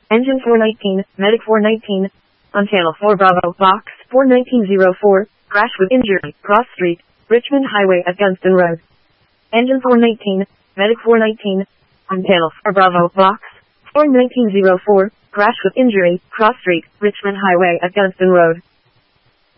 Engine 419, Medic 419, on Channel 4 Bravo, Box 41904, crash with injury, cross street, Richmond Highway at Gunston Road. Engine 419, Medic 419, on Channel 4 Bravo, Box 41904, crash with injury, cross street, Richmond Highway at Gunston Road.